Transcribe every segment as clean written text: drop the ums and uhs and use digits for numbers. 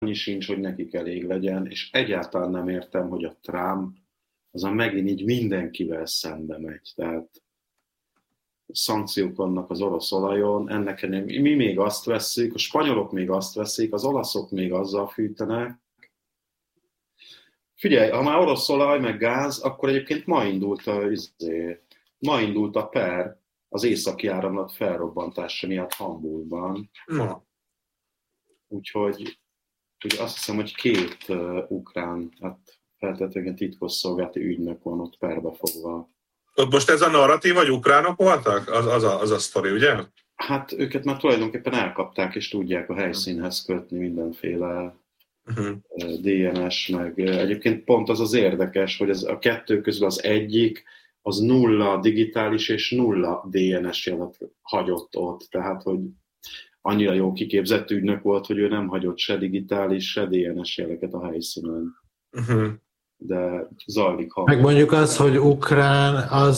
annyi sincs, hogy nekik elég legyen, és egyáltalán nem értem, hogy a Trump azon megint így mindenkivel szembe megy. Tehát szankciók vannak az orosz olajon, ennek mi még azt veszik, a spanyolok még azt veszik, az olaszok még azzal fűtenek. Figyelj, ha már orosz olaj meg gáz, akkor egyébként ma indult a per az északi áramlat felrobbantása miatt Hamburgban. Úgyhogy azt hiszem, hogy 2 ukrán, hát feltétlenül titkosszolgálati ügynök van ott perbe fogva. Ott most ez a narratív, vagy ukránok voltak? Az a sztori, ugye? Hát őket már tulajdonképpen elkapták, és tudják a helyszínhez kötni mindenféle DNS, meg egyébként pont az érdekes, hogy ez a 2 közül az egyik, az 0 digitális és 0 DNS jelet hagyott ott. Tehát, hogy annyira jó kiképzett ügynök volt, hogy ő nem hagyott se digitális, se DNS jeleket a helyszínen. De zajlik hang. Meg mondjuk az, hogy ukrán,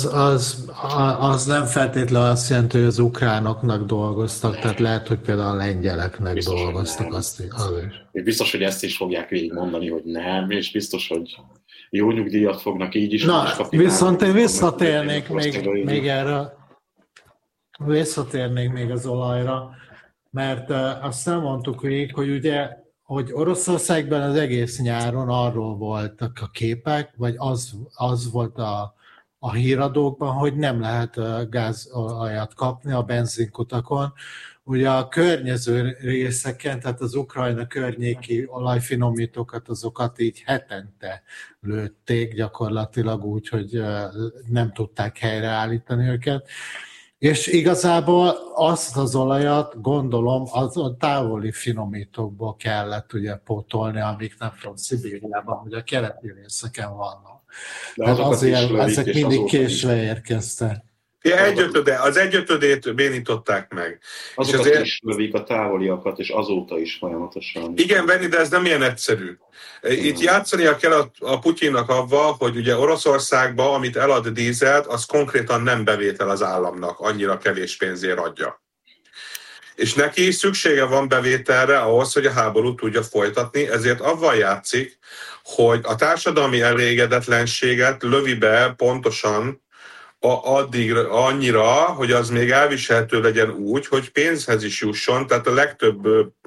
az nem feltétlenül azt jelenti, hogy az ukránoknak dolgoztak, tehát lehet, hogy például a lengyeleknek biztos, dolgoztak azt is. Biztos, hogy ezt is fogják végig mondani, hogy nem, és biztos, hogy jó nyugdíjat fognak így is. Na, viszont én visszatérnék még erre, visszatérnék még az olajra, mert azt nem mondtuk végig, hogy ugye, hogy Oroszországban az egész nyáron arról voltak a képek, vagy az volt a híradókban, hogy nem lehet gázolajat kapni a benzinkutakon. Ugye a környező részeken, tehát az Ukrajna környéki olajfinomítókat, azokat így hetente lőtték gyakorlatilag úgy, hogy nem tudták helyreállítani őket. És igazából azt az olajat, gondolom, az a távoli finomítókból kellett ugye pótolni, amik nem tudom, Szibériában, ugye a keleti részeken vannak. Hát azért ezek mindig késve érkeztek. Az 1/5 bénították meg. Azokat és is lövik a távoliakat, és azóta is folyamatosan. Igen, Benni, de ez nem ilyen egyszerű. Itt játszania kell a Putyinnak avval, hogy ugye Oroszországba, amit elad dízelt, az konkrétan nem bevétel az államnak, annyira kevés pénzért adja. És neki szüksége van bevételre ahhoz, hogy a háborút tudja folytatni, ezért avval játszik, hogy a társadalmi elégedetlenséget lövi be pontosan addig annyira, hogy az még elviselhető legyen úgy, hogy pénzhez is jusson, tehát a legtöbb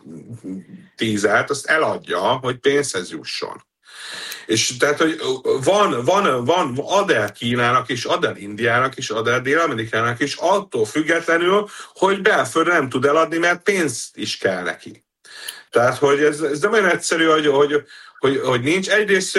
tízet azt eladja, hogy pénzhez jusson. És tehát, hogy ad el Kínának is, ad el Indiának is, ad el Dél-Amerikának is, attól függetlenül, hogy belföldre nem tud eladni, mert pénzt is kell neki. Tehát, hogy ez nem olyan egyszerű, hogy nincs. Egyrészt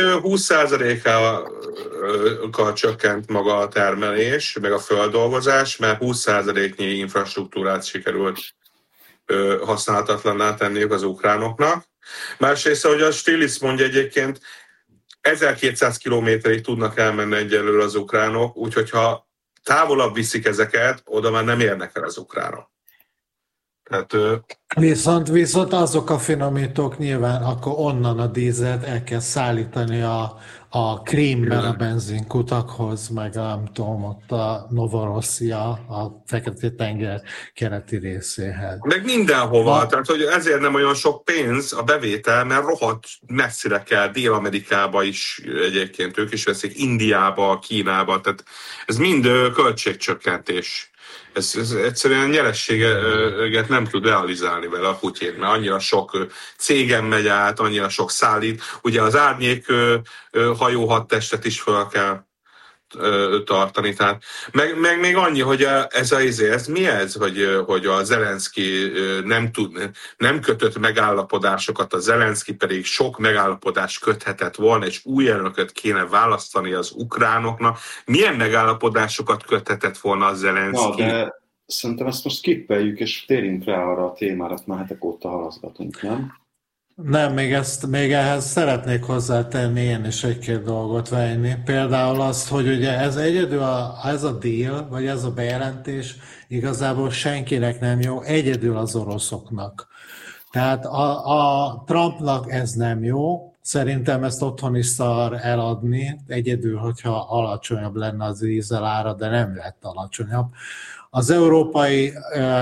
20%-kal csökkent maga a termelés, meg a földolgozás, mert 20%-nyi infrastruktúrát sikerült használhatatlanná tenniük az ukránoknak. Másrészt, ahogy a Stiglitz mondja egyébként, 1200 kilométerig tudnak elmenni egyelőre az ukránok, úgyhogy ha távolabb viszik ezeket, oda már nem érnek el az ukránok. Tehát, viszont azok a finomítók nyilván akkor onnan a dízelt el kell szállítani a Krímben a benzinkutakhoz, meg nem tudom, ott a Novorosszia, a Fekete-tenger keleti részéhez. Meg mindenhova, tehát hogy ezért nem olyan sok pénz a bevétel, mert rohadt messzire kell, Dél-Amerikába is egyébként ők is veszik, Indiába, Kínába, tehát ez mind költségcsökkentés. Ez egyszerűen nyerességet nem tud realizálni vele a Putyin, mert annyira sok cégen megy át, annyira sok szállít. Ugye az árnyék hajóhadtestet is fel kell tartani. Tehát, meg még annyi, hogy ez mi ez, hogy a Zelenszky nem kötött megállapodásokat, a Zelenszky pedig sok megállapodást köthetett volna, és új elnököt kéne választani az ukránoknak. Milyen megállapodásokat köthetett volna a Zelenszky? De szerintem ezt most skippeljük, és térjünk rá arra a témára, már hetek óta halaszgatunk, nem? Nem, még ehhez szeretnék hozzátenni én is egy-két dolgot venni. Például azt, hogy ugye ez a deal, vagy ez a bejelentés igazából senkinek nem jó, egyedül az oroszoknak. Tehát a Trumpnak ez nem jó, szerintem ezt otthon is szar eladni, egyedül, hogyha alacsonyabb lenne az dízel ára, de nem lett alacsonyabb. Az európai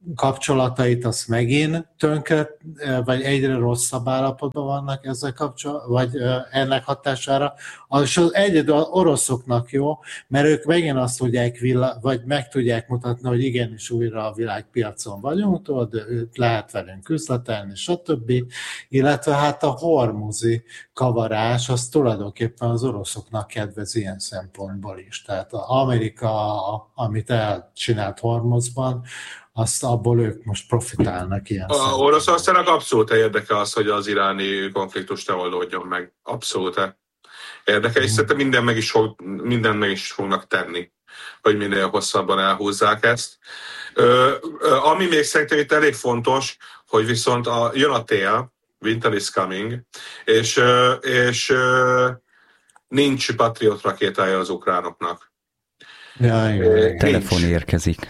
kapcsolatait azt megint tönkre, vagy egyre rosszabb állapotban vannak ezzel kapcsolatban, vagy ennek hatására. És az egyedül az oroszoknak jó, mert ők megint azt tudják, vagy meg tudják mutatni, hogy igenis újra a világpiacon vagyunk, tudod, lehet velünk üzletelni, stb. Illetve hát a hormuzi kavarás, az tulajdonképpen az oroszoknak kedvez ilyen szempontból is. Tehát Amerika, amit elcsinált Hormuzban, azt abból ők most profitálnak ilyen szempontból. Oroszországnak abszolút érdeke az, hogy az iráni konfliktus ne oldódjon meg. Abszolút érdeke, és szerintem mindent meg is fognak tenni, hogy minél hosszabban elhúzzák ezt. Ami még szerintem itt elég fontos, hogy viszont jön a tél, winter is coming, és nincs Patriot rakétája az ukránoknak. Telefon érkezik.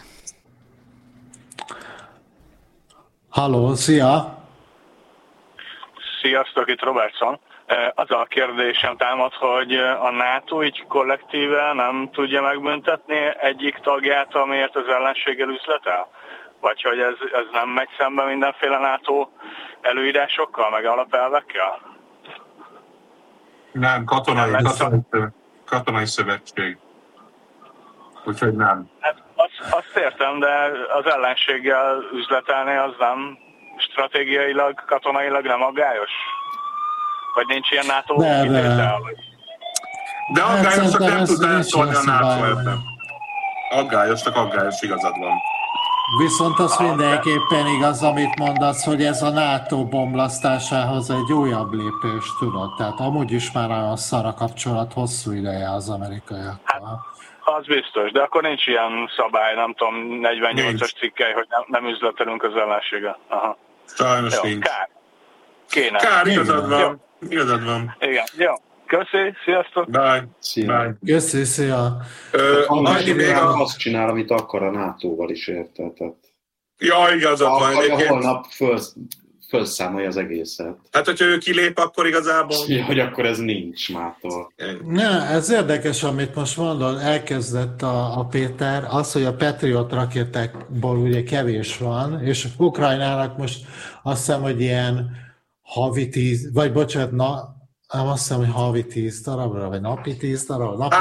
Halló, szia! Sziasztok, itt Robertson. Az a kérdésem támad, hogy a NATO így kollektíve nem tudja megbüntetni egyik tagját, amiért az ellenséggel üzletel? Vagy hogy ez nem megy szembe mindenféle NATO előírásokkal, meg alapelvekkel? Nem, katonai szövetség. Úgyhogy nem. Hát azt értem, de az ellenséggel üzletelni az nem stratégiailag, katonailag nem aggályos? Vagy nincs ilyen NATO kitétel? De aggályos, csak nem tud elszólni a NATO ebben. Aggályos igazad van. Viszont az mindenképpen igaz, amit mondasz, hogy ez a NATO bomlasztásához egy újabb lépés, tudod? Tehát amúgy is már a szar a kapcsolat hosszú ideje az amerikaiakkal. Hát, az biztos, de akkor nincs ilyen szabály, nem tudom, 48-as cikkely, hogy nem üzletelünk az ellenséggel. Aha. Sajnos nincs. Kár. Kéne. Kár, igazad van. Igen, jó. Köszi, sziasztok! Bye. Szia. Bye. Köszi, szia! Azt csinál, amit akar a NATO-val is, érted? Ja, igazad van. Holnap felszámolja az egészet. Hát, hogyha ő kilép, akkor igazából... Hogy akkor ez nincs mától. Ne, ez érdekes, amit most mondod, elkezdett a Péter, az, hogy a Patriot rakétákból ugye kevés van, és Ukrajnának most azt hiszem, hogy ilyen havi 10, vagy bocsánat, nem azt hiszem, hogy havi 10 darabra, vagy napi 10 darabra.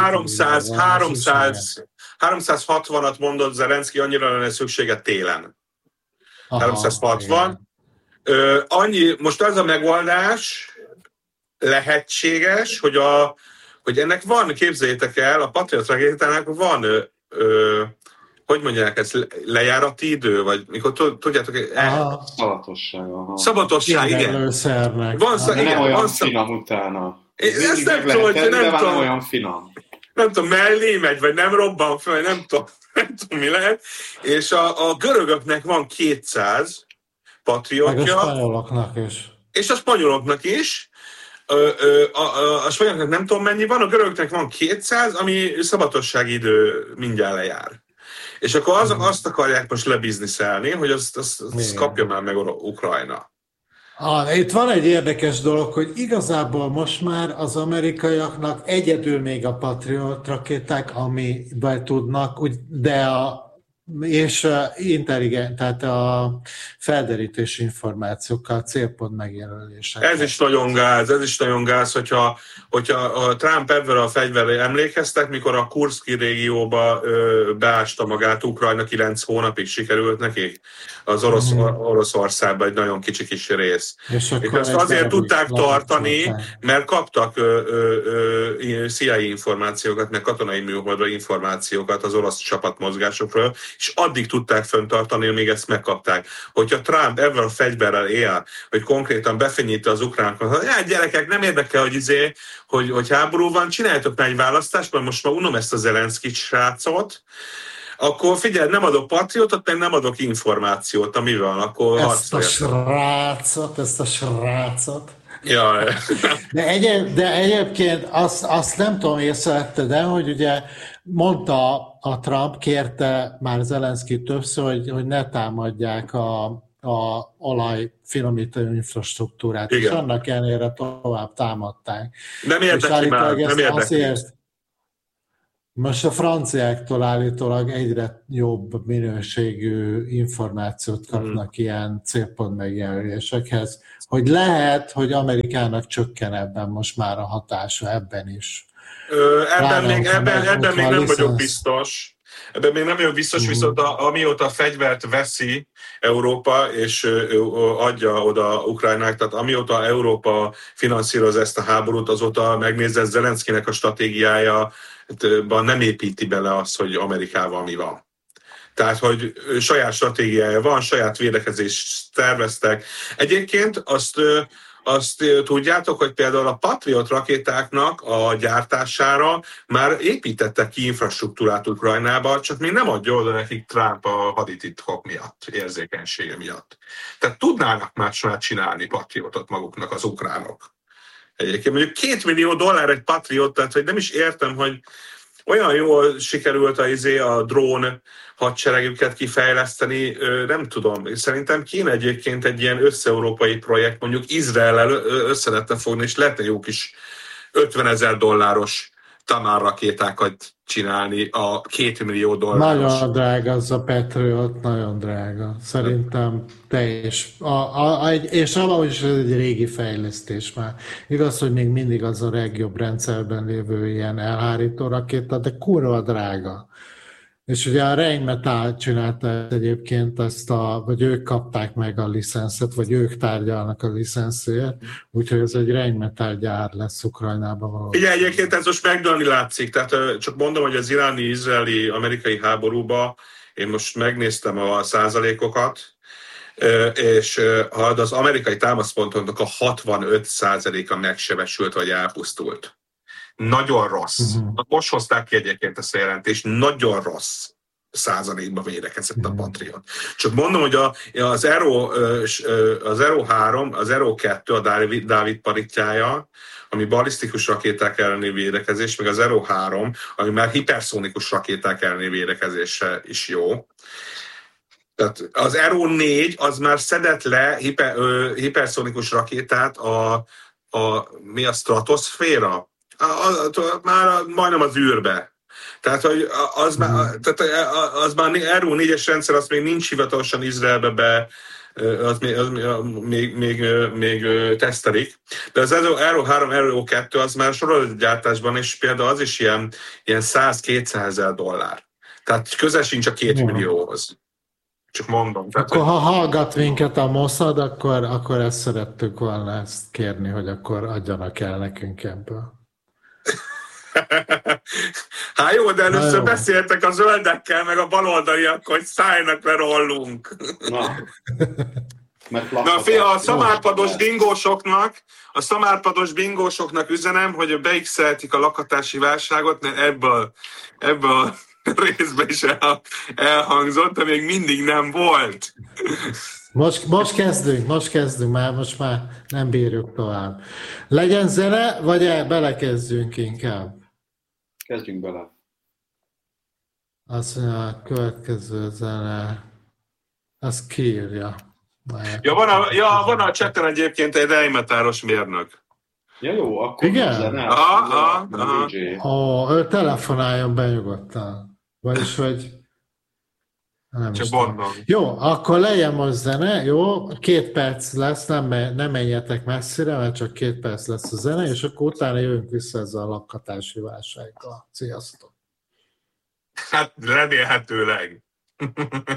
360-at mondott Zelenszky, annyira lenne szüksége télen. Aha, 360. Most az a megoldás lehetséges, hogy ennek van, képzeljétek el, a Patriot rakétának van, hogy mondják ezt, lejárati idő, vagy mikor tudjátok... Szabatosság, igen. Van finom utána. Ezt nem tudom, hogy nem olyan finom. Nem tudom, mellé megy, vagy nem robban fel, nem tudom mi lehet. És a görögöknek van 200 patriotja. Meg a spanyoloknak is. És a spanyoloknak is. A spanyoloknak nem tudom mennyi van, a görögöknek van 200, ami szabadossági idő mindjárt lejár. És akkor azt akarják most lebizniszelni, hogy azt kapja már meg Ukrajna. Itt van egy érdekes dolog, hogy igazából most már az amerikaiaknak egyedül még a Patriot rakéták, amiben tudnak, de és intelligent, tehát a felderítési információkkal, célpont megjelölések. Ez is nagyon gáz, hogyha a Trump ebben a fegyverre emlékeztek, mikor a Kurszki régióba beásta magát Ukrajna 9 hónapig sikerült neki az Oroszországban egy nagyon kicsi kis rész. És ezt azért tudták tartani, mert kaptak CIA információkat, meg katonai műholdra információkat az orosz csapatmozgásokról, és addig tudták fenntartani, még ezt megkapták. Hogyha Trump ebben a fegyverrel él, hogy konkrétan befenyíti az ukránokat, hogy hát gyerekek, nem érdekel, hogy háború van, csináljátok már egy választást, mert most már unom ezt a Zelenszky srácot, akkor figyelj, nem adok patriótot, meg nem adok információt, ami van, akkor ezt a srácot. Jaj. De egyébként azt nem tudom, észrevette, de hogy ugye mondta a Trump, kérte már Zelenszky többször, hogy ne támadják a olajfinomító infrastruktúrát, igen. És annak ellenére tovább támadták. Nem érdekli már, nem érdekli. Most a franciáktól állítólag egyre jobb minőségű információt kapnak ilyen célpont megjelölésekhez, hogy lehet, hogy Amerikának csökken ebben most már a hatása ebben is. Ebben még nem vagyok biztos. Ebben még nem vagyok biztos, viszont amióta a fegyvert veszi Európa, és adja oda Ukrajnának, tehát amióta Európa finanszíroz ezt a háborút, azóta megnézze Zelenszkinek a stratégiája, nem építi bele azt, hogy Amerikával mi van. Tehát, hogy saját stratégiája van, saját védekezést terveztek. Egyébként azt tudjátok, hogy például a Patriot rakétáknak a gyártására már építettek ki infrastruktúrát Ukrajnába, csak még nem adja oda nekik Trump a hadititkok miatt, érzékenysége miatt. Tehát tudnának már csinálni Patriotot maguknak az ukránok. Egyébként mondjuk $2 millió egy Patriot, tehát hogy nem is értem, hogy olyan jól sikerült a drón hadseregüket kifejleszteni, nem tudom. Szerintem kéne egyébként egy ilyen össze-európai projekt, mondjuk Izraellel össze lehetne fogni, és lehetne jó kis $50 000 Tamar rakétákat csinálni a $2 millió. Nagyon drága az a Patriot, nagyon drága. Szerintem teljes. És amúgy is ez egy régi fejlesztés már. Igaz, hogy még mindig az a legjobb rendszerben lévő ilyen elhárító rakéta, de kurva drága. És ugye a Rheinmetall csinálta egyébként vagy ők kapták meg a licenszet, vagy ők tárgyalnak a licenszért, úgyhogy ez egy Rheinmetall gyár lesz Ukrajnában való. Ugye egyébként ez most megdőlni látszik, tehát csak mondom, hogy az iráni-izraeli-amerikai háborúban én most megnéztem a százalékokat, és az amerikai támaszpontoknak a 65%-a megsebesült vagy elpusztult. Nagyon rossz. Most hozták ki egyébként ezt a jelentést, nagyon rossz százalékban védekezett a Patriot. Csak mondom, hogy az Arrow 3, az Arrow 2 a Dávid paritjája, ami balisztikus rakéták elleni védekezés, meg az Arrow 3, ami már hiperszónikus rakéták elleni védekezésre is jó. Tehát az Arrow 4 az már szedett le hiperszónikus rakétát mi a stratoszféra? Már majdnem az űrbe. Tehát, hogy az már Arrow 4-es rendszer, az még nincs hivatalosan Izraelbe az még tesztelik. De az Arrow 3, Arrow 2 az már sorozatgyártásban, és például az is ilyen $100-200 000. Tehát közel sincs a 2 millióhoz. Csak mondom. Akkor ha hallgat minket a Mossad, akkor ezt szerettük volna ezt kérni, hogy akkor adjanak el nekünk ebből. Hát jó, de először beszéltek a zöldekkel, meg a baloldaliakkal, hogy szállnak le rólunk. Na fia, a szamárpados bingósoknak üzenem, hogy beixeltik a lakhatási válságot, mert ebből a részben is elhangzott, de még mindig nem volt. Most kezdünk, most már nem bírjuk tovább. Legyen zene, vagy belekezdjünk inkább? Kezdjünk bele. Azt mondja, a következő zene, azt kiírja. Van a chatten egyébként egy Rheinmetallos mérnök. Ja jó, akkor igen? Zene. Ő telefonáljon be nyugodtan. Vagyis, hogy... Csak mondom. Jó, akkor legyen most zene, jó? 2 perc lesz, nem menjetek messzire, mert csak 2 perc lesz a zene, és akkor utána jövünk vissza ezzel a lakhatási válsággal. Sziasztok! Hát remélhetőleg.